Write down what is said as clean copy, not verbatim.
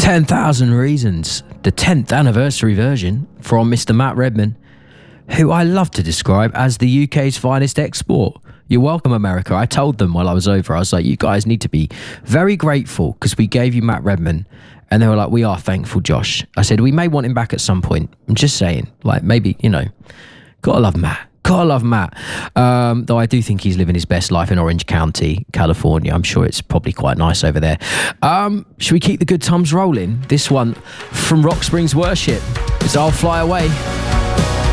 10,000 Reasons, the 10th anniversary version from Mr. Matt Redman, who I love to describe as the UK's finest export. You're welcome, America. I told them while I was over, I was like, you guys need to be very grateful because we gave you Matt Redman. And they were like, we are thankful, Josh. I said, we may want him back at some point. I'm just saying, like, maybe, you know, gotta love Matt. Gotta love Matt. Though I do think he's living his best life in Orange County, California. I'm sure it's probably quite nice over there. Should we keep the good times rolling? This one from Rock Springs Worship is I'll Fly Away.